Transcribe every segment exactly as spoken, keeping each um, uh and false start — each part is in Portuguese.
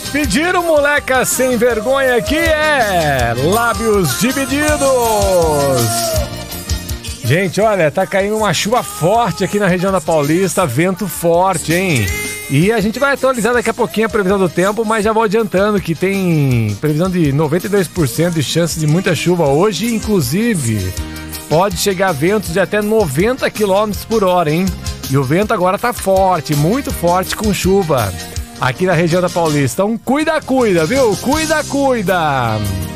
Pediram, moleca sem vergonha, aqui é Lábios Divididos. Gente, olha, tá caindo uma chuva forte aqui na região da Paulista, vento forte, hein? E a gente vai atualizar daqui a pouquinho a previsão do tempo, mas já vou adiantando que tem previsão de noventa e dois por cento de chance de muita chuva hoje, inclusive pode chegar a ventos de até noventa quilômetros por hora, hein? E o vento agora tá forte, muito forte com chuva aqui na região da Paulista. Então cuida, cuida, viu? Cuida, cuida!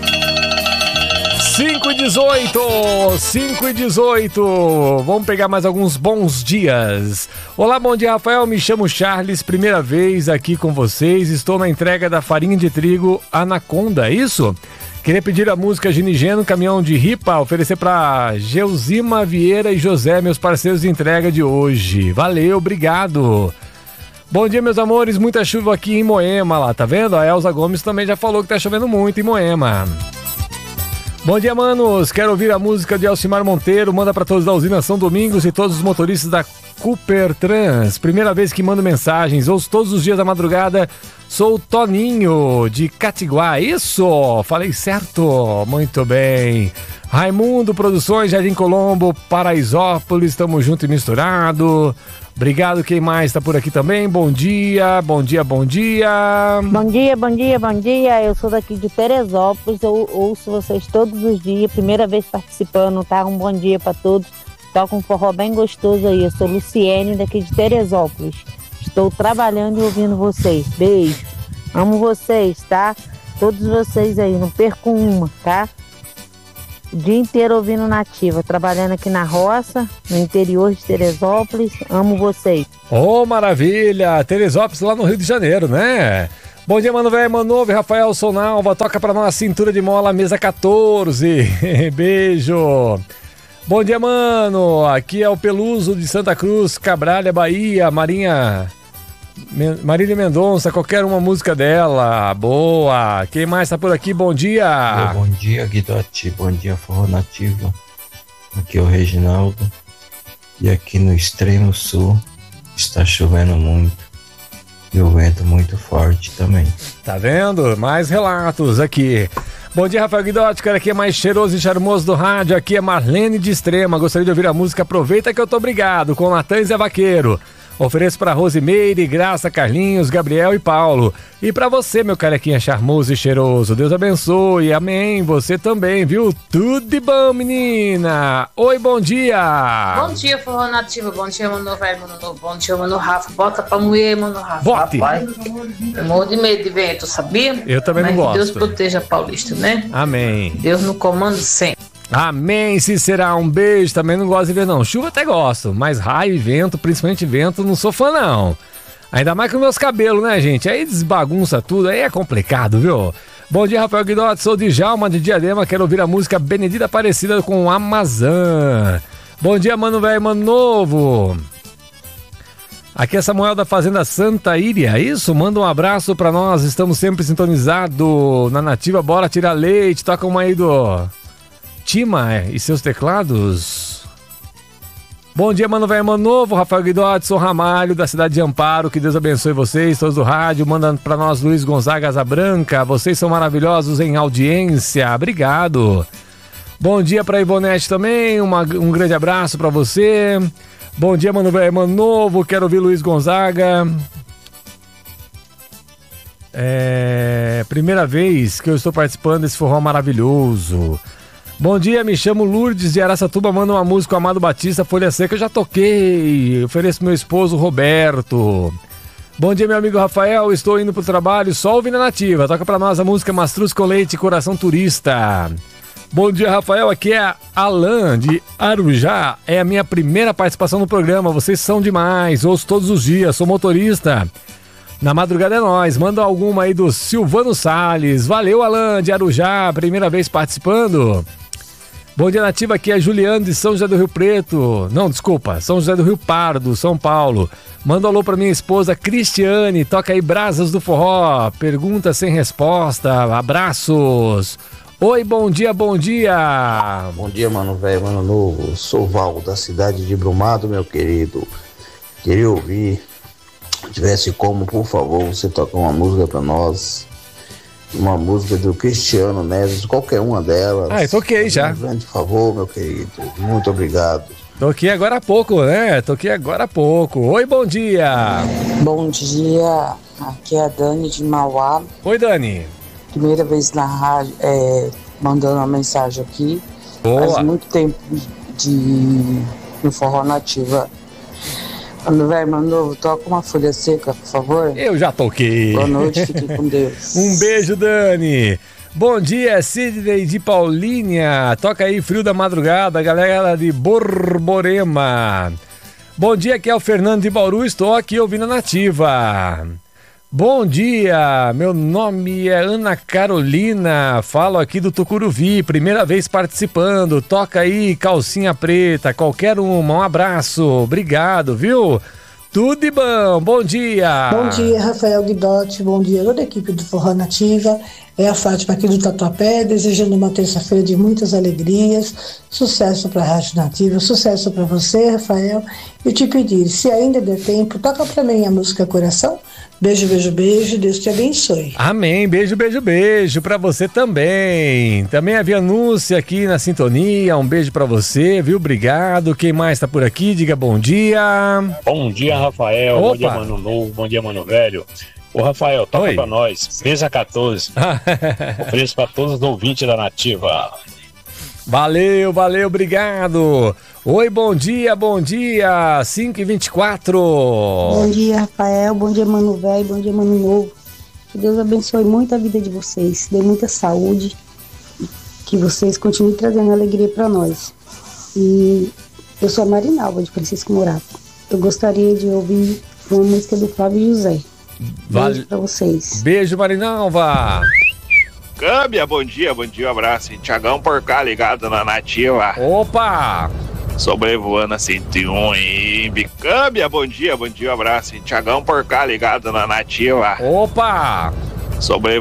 cinco e dezoito, cinco e dezoito. Vamos pegar mais alguns bons dias. Olá, bom dia, Rafael. Me chamo Charles, primeira vez aqui com vocês. Estou na entrega da farinha de trigo Anaconda, é isso? Queria pedir a música Ginigeno, caminhão de ripa, oferecer para Geusima Vieira e José, meus parceiros de entrega de hoje. Valeu, obrigado. Bom dia, meus amores. Muita chuva aqui em Moema, lá, tá vendo? A Elza Gomes também já falou que tá chovendo muito em Moema. Bom dia, manos. Quero ouvir a música de Alcimar Monteiro. Manda para todos da usina São Domingos e todos os motoristas da Cooper Trans. Primeira vez que mando mensagens. Ouço todos os dias da madrugada. Sou o Toninho, de Catiguá. Isso! Falei certo. Muito bem. Raimundo Produções, Jardim Colombo, Paraisópolis. Tamo junto e misturado. Obrigado, quem mais está por aqui também? Bom dia, bom dia, bom dia. Bom dia, bom dia, bom dia. Eu sou daqui de Teresópolis, eu ouço vocês todos os dias, primeira vez participando, tá? Um bom dia para todos. Toca um forró bem gostoso aí. Eu sou Luciene, daqui de Teresópolis. Estou trabalhando e ouvindo vocês. Beijo. Amo vocês, tá? Todos vocês aí, não perco uma, tá? O dia inteiro ouvindo Nativa, trabalhando aqui na roça, no interior de Teresópolis. Amo vocês. Oh, maravilha! Teresópolis lá no Rio de Janeiro, né? Bom dia, mano velho, mano novo, Rafael Sonalva. Toca pra nós, Cintura de Mola, mesa quatorze. Beijo! Bom dia, mano. Aqui é o Peluso de Santa Cruz, Cabralha, Bahia, Marinha... Marília Mendonça, qualquer uma música dela. Boa. Quem mais tá por aqui? Bom dia. Bom dia, Guidotti. Bom dia, Forró Nativo. Aqui é o Reginaldo. E aqui no extremo sul está chovendo muito e o vento muito forte também. Tá vendo? Mais relatos aqui. Bom dia, Rafael Guidotti, cara, aqui é mais cheiroso e charmoso do rádio. Aqui é Marlene de Extrema. Gostaria de ouvir a música Aproveita que eu tô obrigado, com Natan e Zé Vaqueiro. Ofereço para Rosimeire, Graça, Carlinhos, Gabriel e Paulo. E para você, meu carequinha charmoso e cheiroso. Deus abençoe, amém. Você também, viu? Tudo de bom, menina. Oi, bom dia. Bom dia, Forró Nativo. Bom dia, mano velho, mano novo. Bom dia, mano Rafa. Bota pra mulher, mano Rafa. Bote. Rapaz, eu morro de medo de vento, sabia? Eu também Mas não gosto. Deus proteja a Paulista, né? Amém. Deus no comando sempre. Amém, se será um beijo, também não gosto de ver não, chuva até gosto, mas raio e vento, principalmente vento, não sou fã não, ainda mais com meus cabelos, né gente, aí desbagunça tudo, aí é complicado, viu? Bom dia, Rafael Guidotti, sou de Djalma de Diadema, quero ouvir a música Benedita Aparecida com Amazã. Bom dia, mano velho, mano novo. Aqui é Samuel da Fazenda Santa Íria, isso? Manda um abraço pra nós, estamos sempre sintonizados na Nativa, bora tirar leite, toca uma aí do... Tima e seus teclados. Bom dia, mano velho, mano novo, Rafael Guidotti, sou Ramalho, da cidade de Amparo, que Deus abençoe vocês, todos do rádio, manda pra nós Luiz Gonzaga Asa Branca, vocês são maravilhosos em audiência, obrigado. Bom dia pra Ivonete também, uma, um grande abraço pra você. Bom dia, mano velho, mano novo, quero ouvir Luiz Gonzaga. É... Primeira vez que eu estou participando desse forró maravilhoso. Bom dia, me chamo Lourdes de Araçatuba, manda uma música com Amado Batista, Folha Seca, eu já toquei, ofereço meu esposo Roberto. Bom dia, meu amigo Rafael, estou indo pro trabalho, só ouvindo a Nativa, toca pra nós a música Mastruz com Leite, Coração Turista. Bom dia, Rafael, aqui é Alan de Arujá, é a minha primeira participação no programa, vocês são demais, ouço todos os dias, sou motorista. Na madrugada é nós, manda alguma aí do Silvano Salles, valeu Alan de Arujá, primeira vez participando. Bom dia, Nativa, aqui é Juliano de São José do Rio Preto. Não, desculpa, São José do Rio Pardo, São Paulo. Manda um alô pra minha esposa Cristiane, toca aí Brasas do Forró. Pergunta sem resposta, abraços. Oi, bom dia, bom dia. Bom dia, mano velho, mano novo. Sou Val, da cidade de Brumado, meu querido. Queria ouvir Se tivesse como, por favor, você tocar uma música pra nós. Uma música do Cristiano Neves, qualquer uma delas. Ah, eu toquei já. Um grande favor, meu querido. Muito obrigado. Toquei agora há pouco, né? Toquei agora há pouco. Oi, bom dia. Bom dia, aqui é a Dani de Mauá. Oi, Dani. Primeira vez na rádio, é, mandando uma mensagem aqui. Boa. Faz muito tempo de no Forró Nativa. Quando vai, meu novo, toca uma folha seca, por favor. Eu já toquei. Boa noite, fique com Deus. Um beijo, Dani. Bom dia, Sidney de Paulínia. Toca aí, Frio da Madrugada, galera de Borborema. Bom dia, aqui é o Fernando de Bauru, estou aqui ouvindo a Nativa. Bom dia, meu nome é Ana Carolina, falo aqui do Tucuruvi, primeira vez participando. Toca aí, Calcinha Preta, qualquer uma, um abraço, obrigado, viu? Tudo de bom, bom dia. Bom dia, Rafael Guidotti, bom dia toda a equipe do Forró Nativa. É a Fátima aqui do Tatuapé, desejando uma terça-feira de muitas alegrias, sucesso para a Rádio Nativa, sucesso para você, Rafael. E te pedir, se ainda der tempo, toca para mim a música Coração. Beijo, beijo, beijo, Deus te abençoe. Amém, beijo, beijo, beijo para você também. Também a Vianúncia aqui na sintonia, um beijo para você, viu? Obrigado. Quem mais tá por aqui? Diga bom dia. Bom dia, Rafael. Opa. Bom dia, Mano Novo. Bom dia, Mano Velho. Ô, Rafael, toca Oi. pra nós. Mesa quatorze. Ofereço pra todos os ouvintes da Nativa. Valeu, valeu, obrigado. Oi, bom dia, bom dia. cinco e vinte e quatro. Bom dia, Rafael. Bom dia, Mano Velho. Bom dia, Mano Novo. Que Deus abençoe muito a vida de vocês. Dê muita saúde. Que vocês continuem trazendo alegria para nós. E eu sou a Marinalva, de Francisco Morato. Eu gostaria de ouvir uma música do Flávio José. Vale. Beijo pra vocês. Beijo, Marinalva. Câmbia, bom dia, bom dia, um abraço. Tiagão Porcá ligado na Nativa. Opa! Sobrevoando a cento e um em Bicâmbia, bom dia, bom dia, um abraço. Tiagão Porcá ligado na Nativa. Opa! Sobrevoando